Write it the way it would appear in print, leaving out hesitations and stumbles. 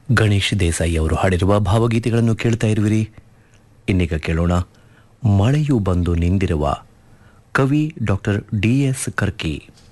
ಗಣೇಶ್ ದೇಸಾಯಿ ಅವರು ಹಾಡಿರುವ ಭಾವಗೀತೆಗಳನ್ನು ಕೇಳ್ತಾ ಇರುವಿರಿ. ಇನ್ನೀಗ ಕೇಳೋಣ ಮಳೆಯು ಬಂದು ನಿಂದಿರುವ ಕವಿ ಡಾಕ್ಟರ್ DS ಕರ್ಕಿ.